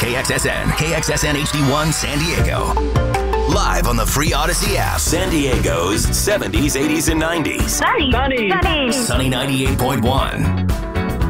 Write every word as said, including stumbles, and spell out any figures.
K X S N, K X S N H D one San Diego. Live on the free Odyssey app. San Diego's seventies, eighties, and nineties. Sunny. Sunny. Sunny. Sunny ninety-eight point one.